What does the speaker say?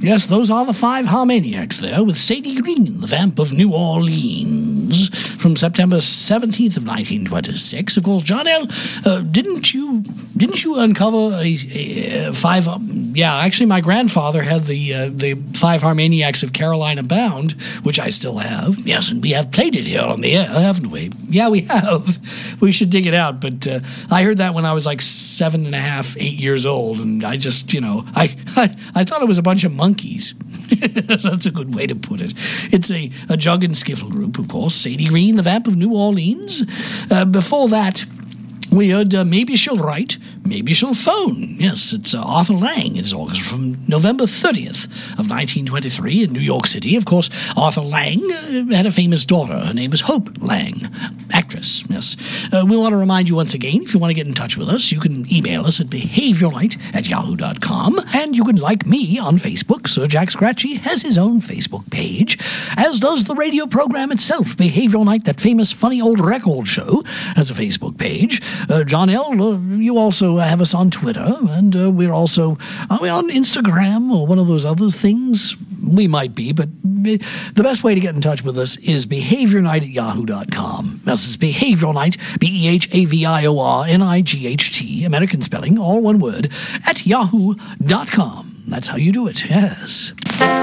Yes, those are the Five Harmoniacs there, with Sadie Green, the Vamp of New Orleans, from September 17th of 1926. Of course, John L., didn't you uncover a five... actually, my grandfather had the Five Harmoniacs of Carolina Bound, which I still have. Yes, and we have played it here on the air, haven't we? Yeah, we have. We should dig it out, but I heard that when I was like 7.5, 8 years old, and I just, I thought it was a bunch of monkeys. That's a good way to put it. It's a jug and skiffle group, of course. Sadie Green, the Vamp of New Orleans. Before that, we heard Maybe She'll Write, Maybe She'll Phone. Yes, it's Arthur Lang. It is August from November 30th of 1923 in New York City. Of course, Arthur Lang had a famous daughter. Her name was Hope Lang, actress, yes. We want to remind you once again, if you want to get in touch with us, you can email us at behaviornight@yahoo.com, and you can like me on Facebook. Sir Jack Scratchy has his own Facebook page, as does the radio program itself. Behavioral Night, that famous funny old record show, has a Facebook page. John L., you also have us on Twitter, and we're also, are we on Instagram or one of those other things? We might be, but the best way to get in touch with us is behaviornight@yahoo.com. That's Behavioral Night, BehaviorNight, American spelling, all one word, at yahoo.com. That's how you do it, yes.